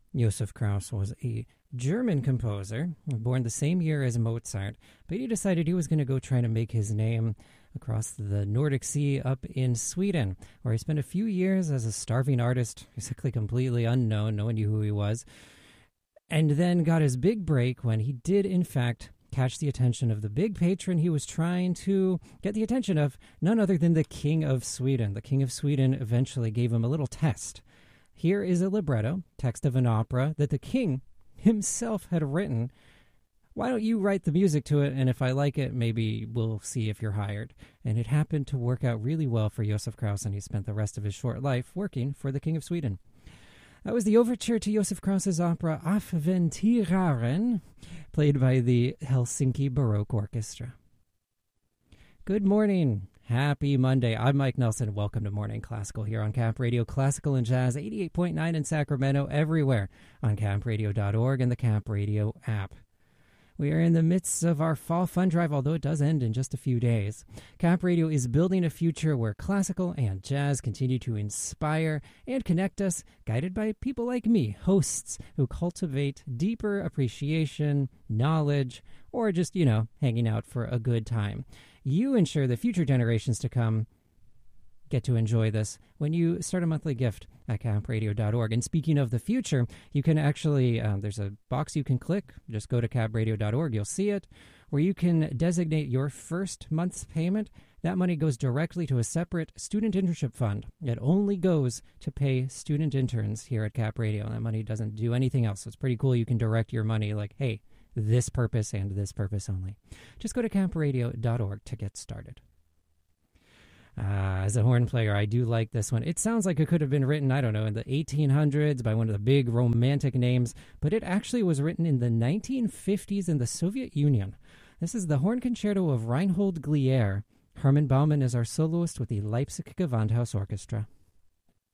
Josef Krauss was a German composer, born the same year as Mozart, but he decided he was going to go try to make his name across the Nordic Sea up in Sweden, where he spent a few years as a starving artist, basically completely unknown, no one knew who he was, and then got his big break when he did, in fact, catch the attention of the big patron he was trying to get the attention of, none other than the King of Sweden. The King of Sweden eventually gave him a little test. Here is a libretto, text of an opera that the king himself had written. Why don't you write the music to it, and if I like it, maybe we'll see if you're hired. And it happened to work out really well for Josef Krauss, and he spent the rest of his short life working for the King of Sweden. That was the overture to Josef Krauss's opera Avventiraren, played by the Helsinki Baroque Orchestra. Good morning. Happy Monday. I'm Mike Nelson. Welcome to Morning Classical here on Cap Radio, Classical and Jazz, 88.9 in Sacramento, everywhere on capradio.org and the Cap Radio app. We are in the midst of our fall fun drive, although it does end in just a few days. Cap Radio is building a future where classical and jazz continue to inspire and connect us, guided by people like me, hosts who cultivate deeper appreciation, knowledge, or just, hanging out for a good time. You ensure the future generations to come get to enjoy this when you start a monthly gift at capradio.org. And speaking of the future, you can actually, there's a box you can click. Just go to capradio.org. You'll see it, where you can designate your first month's payment. That money goes directly to a separate student internship fund. It only goes to pay student interns here at Cap Radio. That money doesn't do anything else. So it's pretty cool. You can direct your money like, hey, this purpose and this purpose only. Just go to capradio.org to get started. As a horn player, I do like this one. It sounds like it could have been written, I don't know, in the 1800s by one of the big romantic names, but it actually was written in the 1950s in the Soviet Union. This is the Horn Concerto of Reinhold Glier. Hermann Baumann is our soloist with the Leipzig Gewandhaus Orchestra.